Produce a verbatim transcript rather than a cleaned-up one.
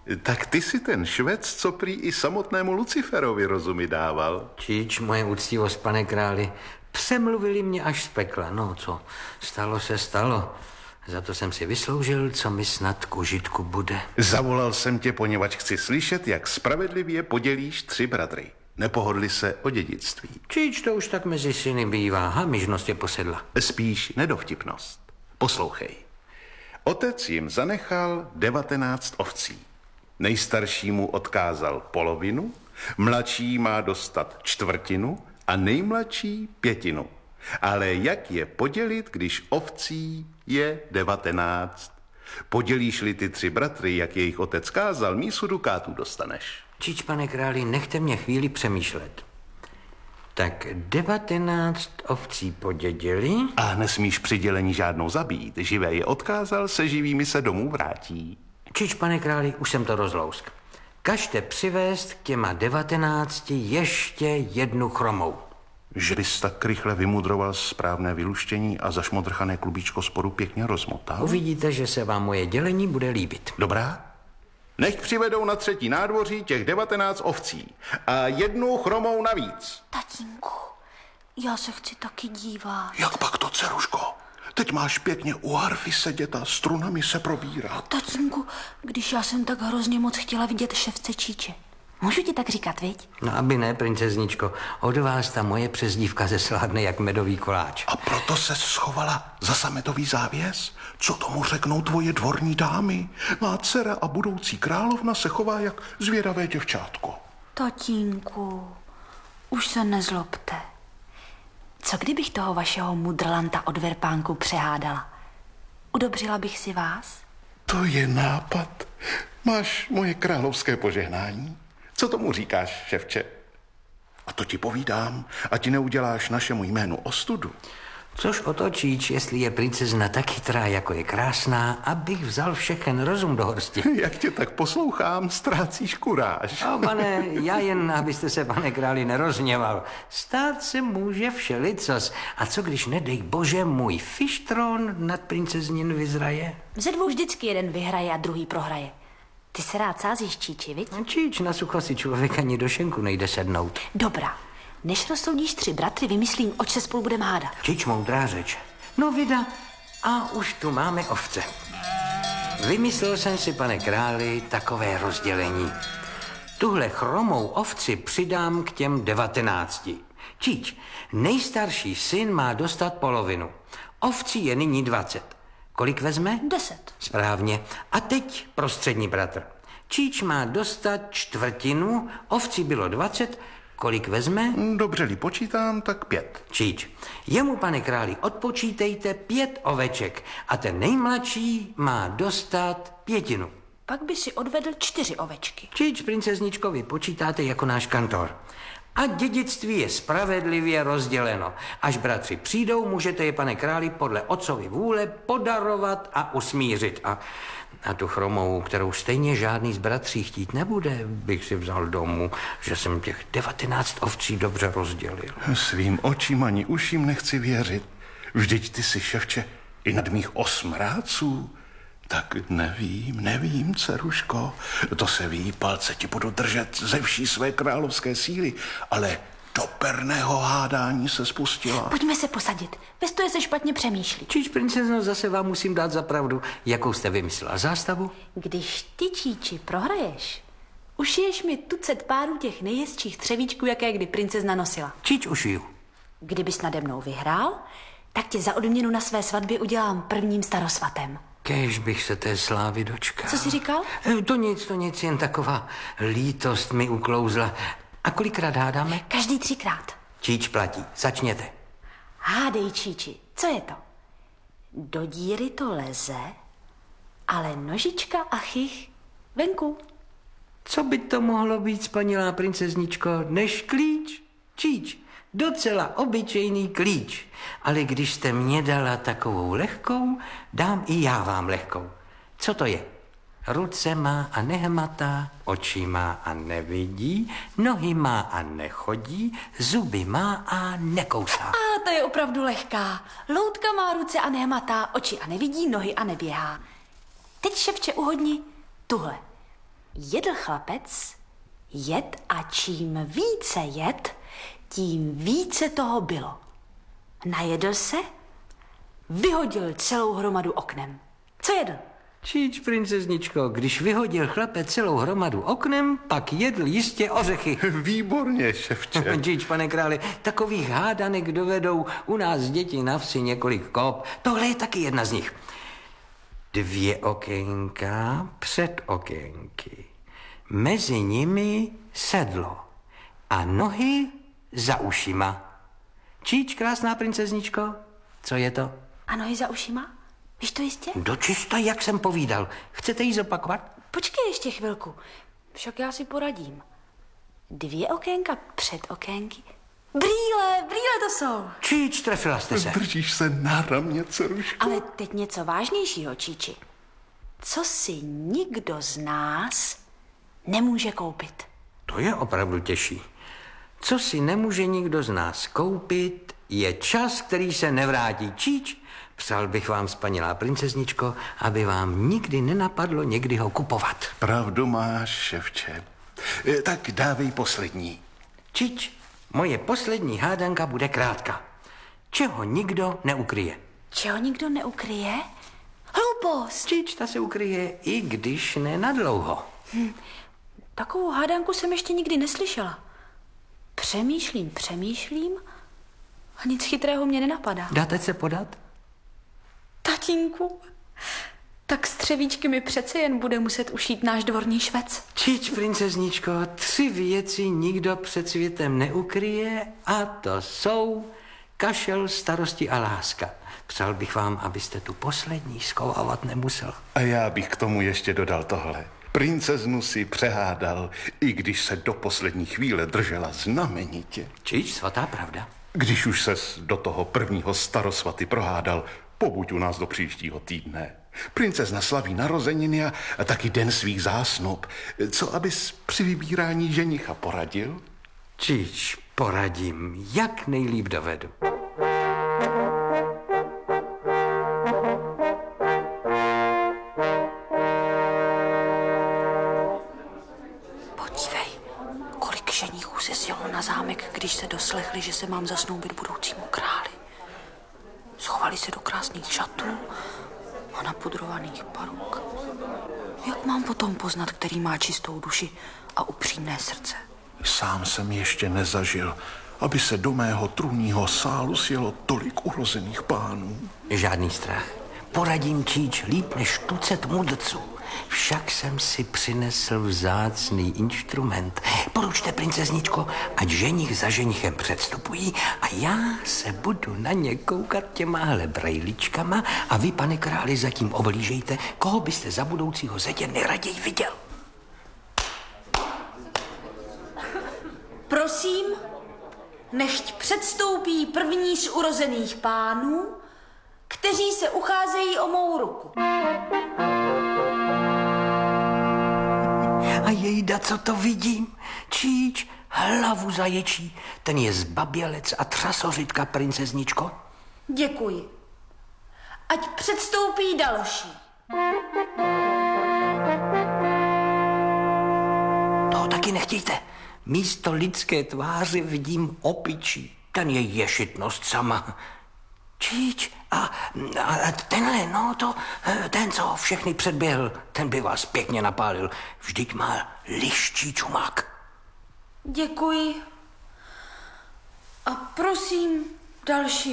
Tak ty si ten švec, co prý i samotnému Luciferovi rozumy dával. Čič, moje úctivost, pane králi, přemluvili mě až z pekla. No co, stalo se stalo. Za to jsem si vysloužil, co mi snad k užitku bude. Zavolal jsem tě, poněvadž chci slyšet, jak spravedlivě podělíš tři bratry. Nepohodli se o dědictví. Čič, to už tak mezi syny bývá. Hamižnost je posedla. Spíš nedovtipnost. Poslouchej. Otec jim zanechal devatenáct ovcí. Nejstaršímu odkázal polovinu, mladší má dostat čtvrtinu a nejmladší pětinu. Ale jak je podělit, když ovcí je devatenáct? Podělíš-li ty tři bratry, jak jejich otec kázal, mísu dukátů dostaneš. Čič, pane králi, nechte mě chvíli přemýšlet. Tak devatenáct ovcí podědili. A nesmíš při dělení žádnou zabít. Živé je odkázal, se živými se domů vrátí. Čič, pane králi, už jsem to rozlousk. Kažte přivést k těma devatenácti ještě jednu chromou. Že bys tak rychle vymudroval správné vyluštění a zašmodrchané klubíčko sporu pěkně rozmotal? Uvidíte, že se vám moje dělení bude líbit. Dobrá? Nech přivedou na třetí nádvoří těch devatenáct ovcí a jednu chromou navíc. Tatínku, já se chci taky dívat. Jak pak to, dceruško? Teď máš pěkně u harfy sedět a strunami se probírat. Tatínku, když já jsem tak hrozně moc chtěla vidět ševce Čiče. Můžu ti tak říkat, viď? No aby ne, princezničko. Od vás ta moje přezdívka zesládne jak medový koláč. A proto se schovala za sametový závěs? Co tomu řeknou tvoje dvorní dámy? Má dcera a budoucí královna se chová jak zvědavé děvčátko. Tatínku, už se nezlobte. Co kdybych toho vašeho mudrlanta od verpánku přehádala? Udobřila bych si vás? To je nápad. Máš moje královské požehnání. Co tomu říkáš, ševče? A to ti povídám, ať neuděláš našemu jménu ostudu. Což otočíč, jestli je princezna tak chytrá, jako je krásná, abych vzal všechen rozum do hrsti. Jak tě tak poslouchám, ztrácíš kuráž. O, pane, já jen, abyste se, pane králi, nerozněval. Stát se může všelicos. A co když, nedej bože, můj fištron nad princeznin vyzraje? Ze dvou vždycky jeden vyhraje a druhý prohraje. Ty se rád sázíš, Číči, viď? Číč, na sucho si člověk ani do šenku nejde sednout. Dobrá. Než rozsoudíš tři bratry, vymyslím, oč se spolu budeme hádat. Čič, moudrá řeč. No vida, a už tu máme ovce. Vymyslel jsem si, pane králi, takové rozdělení. Tuhle chromou ovci přidám k těm devatenácti. Čič, nejstarší syn má dostat polovinu. Ovcí je nyní dvacet. Kolik vezme? Deset. Správně. A teď prostřední bratr. Čič má dostat čtvrtinu, ovcí bylo dvacet. Kolik vezme? Dobře-li počítám, tak pět. Čič, jemu, pane králi, odpočítejte pět oveček a ten nejmladší má dostat pětinu. Pak by si odvedl čtyři ovečky. Čič, princezničko, vy počítáte jako náš kantor. A dědictví je spravedlivě rozděleno. Až bratři přijdou, můžete je, pane králi, podle otcovy vůle podarovat a usmířit. A, a tu chromou, kterou stejně žádný z bratří chtít nebude, bych si vzal domů, že jsem těch devatenáct ovcí dobře rozdělil. Svým očím ani uším nechci věřit. Vždyť ty si, ševče, i nad mých osm rádců. Tak nevím, nevím, dceruško. To se ví, palce ti budu držet ze vší své královské síly, ale do perného hádání se spustila. Pojďme se posadit. Ve stoje se špatně přemýšlí. Čič, princezno, zase vám musím dát za pravdu. Jakou jste vymyslela zástavu? Když ty, Číči, prohraješ, ušiješ mi tucet párů těch nejhezčích třevíčků, jaké kdy princezna nosila. Čič, ušiju. Kdybys nade mnou vyhrál, tak tě za odměnu na své svatbě udělám prvním starosvatem. Kéž bych se té slávy dočkal. Co jsi říkal? E, to nic, to nic, jen taková lítost mi uklouzla. A kolikrát hádáme? Každý třikrát. Čič platí, začněte. Hádej, Číči, co je to? Do díry to leze, ale nožička a chych venku. Co by to mohlo být, spanilá princezničko, než klíč? Čič, docela obyčejný klíč. Ale když jste mě dala takovou lehkou, dám i já vám lehkou. Co to je? Ruce má a nehmatá, oči má a nevidí, nohy má a nechodí, zuby má a nekousá. A to je opravdu lehká. Loutka má ruce a nehmatá, oči a nevidí, nohy a neběhá. Teď, ševče, uhodni tuhle. Jedl chlapec, jed a čím více jed, tím více toho bylo. Najedl se, vyhodil celou hromadu oknem. Co jedl? Číč, princezničko, když vyhodil chlapec celou hromadu oknem, pak jedl jistě ořechy. Výborně, ševče. Číč, pane králi, takových hádanek dovedou u nás děti na vsi několik kop. Tohle je taky jedna z nich. Dvě okénka před okénky. Mezi nimi sedlo a nohy za ušima. Číč, krásná princezničko, co je to? A nohy za ušima? Víš to jistě? Dočista, jak jsem povídal. Chcete jí zopakovat? Počkej ještě chvilku, však já si poradím. Dvě okénka před okénky. Brýle, brýle to jsou. Číč, trefila jste se. Držíš se na mě, dceruško. Ale teď něco vážnějšího, Číči. Co si nikdo z nás nemůže koupit? To je opravdu těžší. Co si nemůže nikdo z nás koupit, je čas, který se nevrátí. Číč, přál bych vám, spanilá princezničko, aby vám nikdy nenapadlo někdy ho kupovat. Pravdu máš, ševče. E, Tak dávej poslední. Čič, moje poslední hádanka bude krátká. Čeho nikdo neukryje. Čeho nikdo neukryje? Hloupost! Čič, ta se ukryje, i když ne nadlouho. Hm, takovou hádanku jsem ještě nikdy neslyšela. Přemýšlím, přemýšlím a nic chytrého mě nenapadá. Dáte se podat? Tatínku, tak střevíčky mi přece jen bude muset ušít náš dvorní švec. Čič, princezničko, tři věci nikdo před světem neukryje a to jsou kašel, starosti a láska. Přál bych vám, abyste tu poslední schovávat nemusel. A já bych k tomu ještě dodal tohle. Princeznu si přehádal, i když se do poslední chvíle držela znamenitě. Čič, svatá pravda. Když už ses do toho prvního starosvaty prohádal, pobuď u nás do příštího týdne. Princezna slaví narozeniny a, a taky den svých zásnub. Co abys při vybírání ženicha poradil? Čič, poradím, jak nejlíp dovedu. Podívej, kolik ženichů se sjelo na zámek, když se doslechli, že se mám zasnoubit budoucímu králi. Schovali se do krásných šatů a napudrovaných peruk. Jak mám potom poznat, který má čistou duši a upřímné srdce? Sám jsem ještě nezažil, aby se do mého trůnního sálu sjelo tolik urozených pánů. Žádný strach. Poradím, Čič, líp než tucet mudrců. Však jsem si přinesl vzácný instrument. Poručte, princezničko, ať ženich za ženichem předstupují a já se budu na ně koukat těmahle brejličkama a vy, pane králi, zatím oblížejte, koho byste za budoucího zetě nejraději viděl. Prosím, nechť předstoupí první z urozených pánů, kteří se ucházejí o mou ruku. A jejda, co to vidím? Čič, hlavu zaječí. Ten je zbabělec a třasořitka, princezničko. Děkuji. Ať předstoupí další. Toho taky nechtějte. Místo lidské tváře vidím opičí. Ten je ješitnost sama. Čič, a, a tenhle, no to, ten, co všechny předběhl, ten by vás pěkně napálil. Vždyť má liščí čumák. Děkuji. A prosím další.